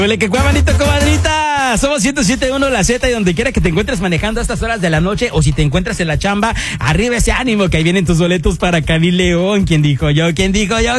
Huele que cuamanito, comadrita. Somos 107.1 La Z, y donde quiera que te encuentres manejando a estas horas de la noche, o si te encuentras en la chamba, arriba ese ánimo, que ahí vienen tus boletos para Kaby León. ¿Quién dijo yo?